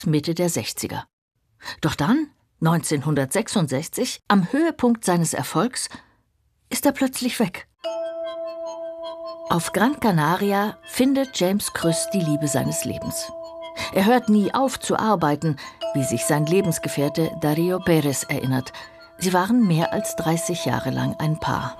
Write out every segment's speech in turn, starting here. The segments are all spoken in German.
Mitte der 60er. Doch dann, 1966, am Höhepunkt seines Erfolgs, ist er plötzlich weg. Auf Gran Canaria findet James Krüss die Liebe seines Lebens. Er hört nie auf zu arbeiten, wie sich sein Lebensgefährte Darío Pérez erinnert. Sie waren mehr als 30 Jahre lang ein Paar.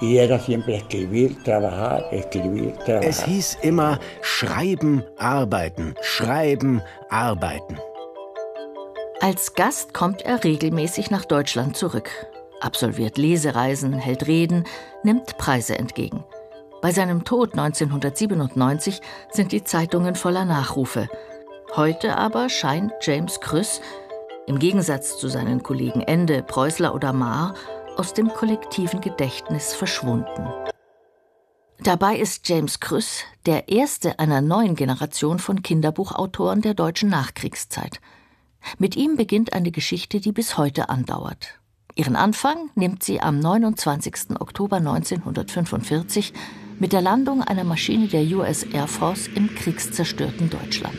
Es hieß immer, schreiben, arbeiten, schreiben, arbeiten. Als Gast kommt er regelmäßig nach Deutschland zurück, absolviert Lesereisen, hält Reden, nimmt Preise entgegen. Bei seinem Tod 1997 sind die Zeitungen voller Nachrufe. Heute aber scheint James Krüss, im Gegensatz zu seinen Kollegen Ende, Preußler oder Maar, aus dem kollektiven Gedächtnis verschwunden. Dabei ist James Krüss der erste einer neuen Generation von Kinderbuchautoren der deutschen Nachkriegszeit. Mit ihm beginnt eine Geschichte, die bis heute andauert. Ihren Anfang nimmt sie am 29. Oktober 1945 mit der Landung einer Maschine der US Air Force im kriegszerstörten Deutschland.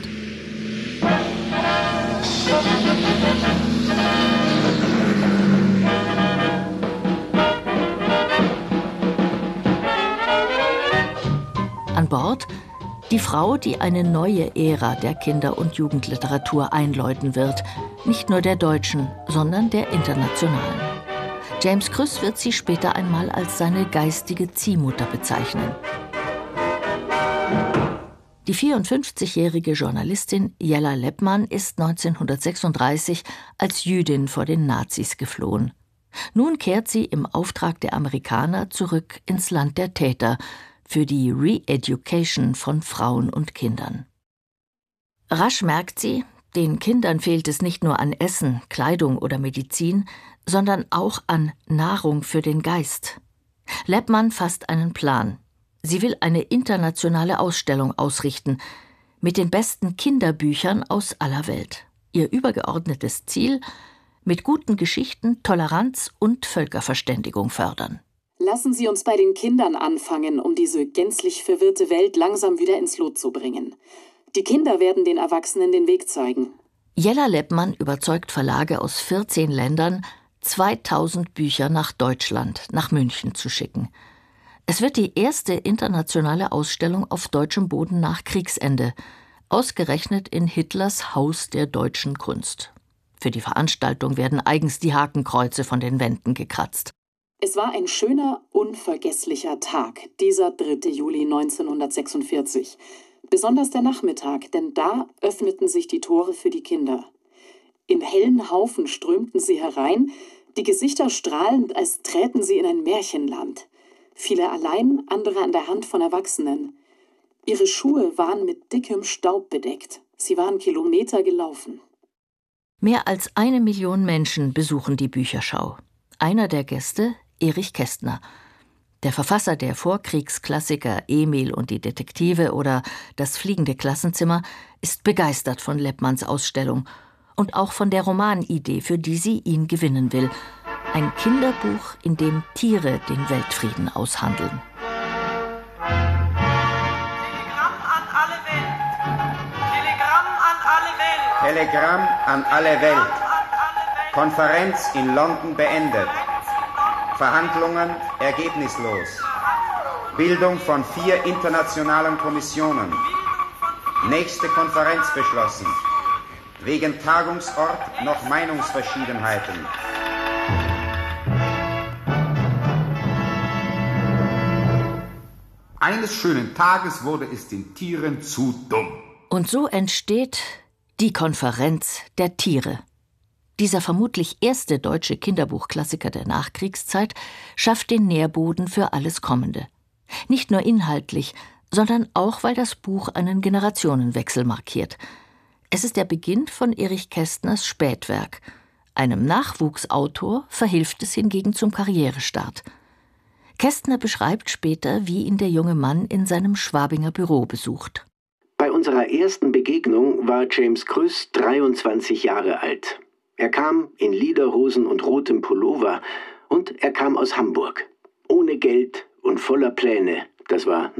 An Bord die Frau, die eine neue Ära der Kinder- und Jugendliteratur einläuten wird, nicht nur der deutschen, sondern der internationalen. James Krüss wird sie später einmal als seine geistige Ziehmutter bezeichnen. Die 54-jährige Journalistin Jella Leppmann ist 1936 als Jüdin vor den Nazis geflohen. Nun kehrt sie im Auftrag der Amerikaner zurück ins Land der Täter für die Re-Education von Frauen und Kindern. Rasch merkt sie, den Kindern fehlt es nicht nur an Essen, Kleidung oder Medizin, sondern auch an Nahrung für den Geist. Leppmann fasst einen Plan. Sie will eine internationale Ausstellung ausrichten, mit den besten Kinderbüchern aus aller Welt. Ihr übergeordnetes Ziel: mit guten Geschichten Toleranz und Völkerverständigung fördern. Lassen Sie uns bei den Kindern anfangen, um diese gänzlich verwirrte Welt langsam wieder ins Lot zu bringen. Die Kinder werden den Erwachsenen den Weg zeigen. Jella Leppmann überzeugt Verlage aus 14 Ländern, 2000 Bücher nach Deutschland, nach München zu schicken. Es wird die erste internationale Ausstellung auf deutschem Boden nach Kriegsende, ausgerechnet in Hitlers Haus der deutschen Kunst. Für die Veranstaltung werden eigens die Hakenkreuze von den Wänden gekratzt. Es war ein schöner, unvergesslicher Tag, dieser 3. Juli 1946. Besonders der Nachmittag, denn da öffneten sich die Tore für die Kinder. Im hellen Haufen strömten sie herein, die Gesichter strahlend, als träten sie in ein Märchenland. Viele allein, andere an der Hand von Erwachsenen. Ihre Schuhe waren mit dickem Staub bedeckt. Sie waren Kilometer gelaufen. Mehr als 1 Million Menschen besuchen die Bücherschau. Einer der Gäste, Erich Kästner. Der Verfasser der Vorkriegsklassiker Emil und die Detektive oder Das fliegende Klassenzimmer ist begeistert von Leppmanns Ausstellung und auch von der Romanidee, für die sie ihn gewinnen will. Ein Kinderbuch, in dem Tiere den Weltfrieden aushandeln. Telegramm an alle Welt. Telegramm an alle Welt. Telegramm an alle Welt. Konferenz in London beendet. Verhandlungen ergebnislos. Bildung von 4 internationalen Kommissionen. Nächste Konferenz beschlossen. Wegen Tagungsort noch Meinungsverschiedenheiten. Eines schönen Tages wurde es den Tieren zu dumm. Und so entsteht die Konferenz der Tiere. Dieser vermutlich erste deutsche Kinderbuchklassiker der Nachkriegszeit schafft den Nährboden für alles Kommende. Nicht nur inhaltlich, sondern auch, weil das Buch einen Generationenwechsel markiert. Es ist der Beginn von Erich Kästners Spätwerk. Einem Nachwuchsautor verhilft es hingegen zum Karrierestart. Kästner beschreibt später, wie ihn der junge Mann in seinem Schwabinger Büro besucht. Bei unserer ersten Begegnung war James Krüss 23 Jahre alt. Er kam in Lederhosen und rotem Pullover und er kam aus Hamburg. Ohne Geld und voller Pläne. Das war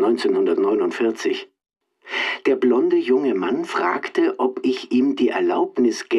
1949. Der blonde junge Mann fragte, ob ich ihm die Erlaubnis gäbe,